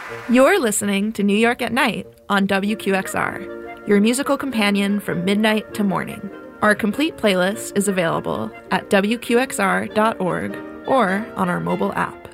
You're listening to New York at Night on WQXR, your musical companion from midnight to morning. Our complete playlist is available at WQXR.org or on our mobile app.